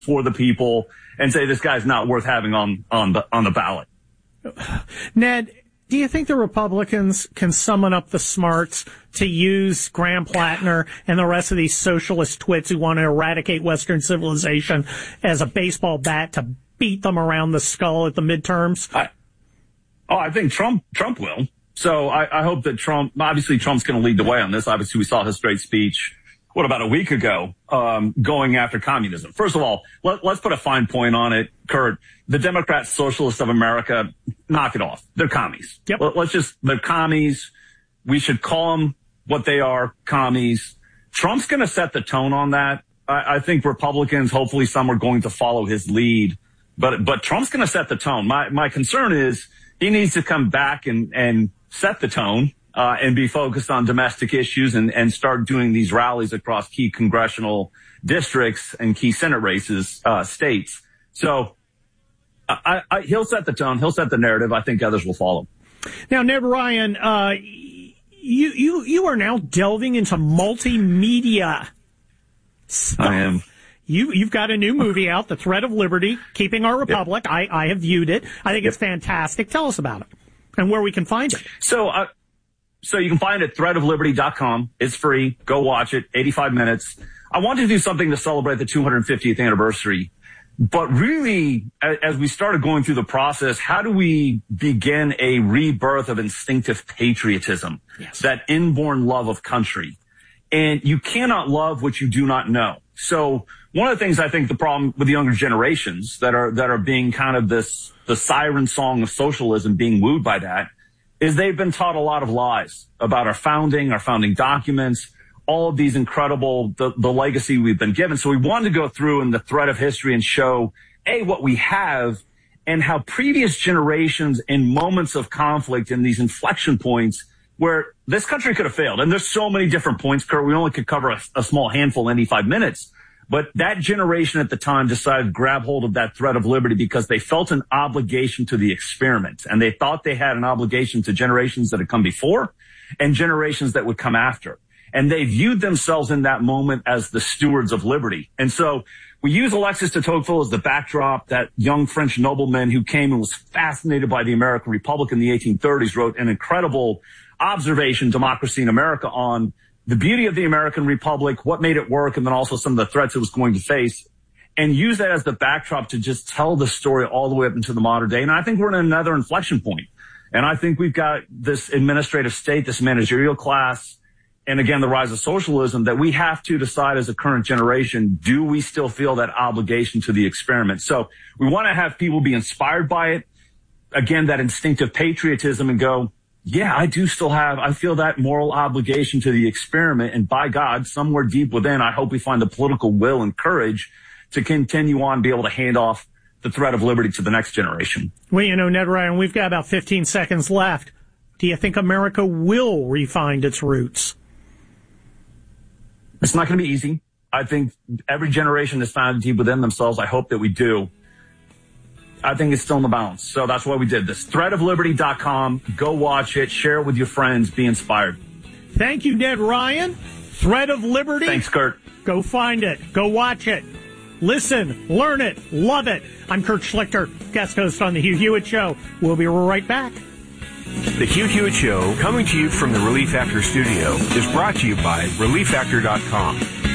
for the people and say this guy's not worth having on the ballot. Ned, do you think the Republicans can summon up the smarts to use Graham Plattner and the rest of these socialist twits who want to eradicate Western civilization as a baseball bat to beat them around the skull at the midterms? I think Trump will. So I hope that obviously Trump's going to lead the way on this. Obviously, we saw his great speech, about a week ago, going after communism. First of all, let's put a fine point on it, Kurt. The Democrats, Socialists of America, knock it off. They're commies. Yep. They're commies. We should call them what they are, commies. Trump's going to set the tone on that. I think Republicans, hopefully some are going to follow his lead, but Trump's going to set the tone. My concern is he needs to come back and set the tone, and be focused on domestic issues and start doing these rallies across key congressional districts and key Senate races, states. So he'll set the tone. He'll set the narrative. I think others will follow. Now, Ned Ryan, you are now delving into multimedia stuff. I am. You've got a new movie out, The Thread of Liberty, Keeping Our Republic. Yep. I have viewed it. I think it's fantastic. Tell us about it and where we can find it. So you can find it at threadofliberty.com. It's free. Go watch it. 85 minutes. I wanted to do something to celebrate the 250th anniversary. But really, as we started going through the process, how do we begin a rebirth of instinctive patriotism, that inborn love of country? And you cannot love what you do not know. So one of the things I think the problem with the younger generations that are being kind of the siren song of socialism being wooed by that is they've been taught a lot of lies about our founding documents, all of these incredible, the legacy we've been given. So we wanted to go through in the thread of history and show, what we have and how previous generations in moments of conflict and these inflection points where this country could have failed. And there's so many different points, Kurt. We only could cover a small handful in 85 minutes. But that generation at the time decided to grab hold of that thread of liberty because they felt an obligation to the experiment. And they thought they had an obligation to generations that had come before and generations that would come after. And they viewed themselves in that moment as the stewards of liberty. And so we use Alexis de Tocqueville as the backdrop. That young French nobleman who came and was fascinated by the American Republic in the 1830s wrote an incredible observation, Democracy in America, on the beauty of the American Republic, what made it work, and then also some of the threats it was going to face, and use that as the backdrop to just tell the story all the way up into the modern day. And I think we're in another inflection point. And I think we've got this administrative state, this managerial class, and again, the rise of socialism that we have to decide as a current generation, do we still feel that obligation to the experiment? So we want to have people be inspired by it. Again, that instinctive patriotism and go, I feel that moral obligation to the experiment. And by God, somewhere deep within, I hope we find the political will and courage to continue on, be able to hand off the thread of liberty to the next generation. Well, Ned Ryan, we've got about 15 seconds left. Do you think America will refine its roots? It's not going to be easy. I think every generation has found it deep within themselves. I hope that we do. I think it's still in the balance. So that's why we did this. Threadofliberty.com. Go watch it. Share it with your friends. Be inspired. Thank you, Ned Ryan. Thread of Liberty. Thanks, Kurt. Go find it. Go watch it. Listen, learn it, love it. I'm Kurt Schlichter, guest host on The Hugh Hewitt Show. We'll be right back. The Hugh Hewitt Show, coming to you from the Relief Factor studio, is brought to you by ReliefFactor.com.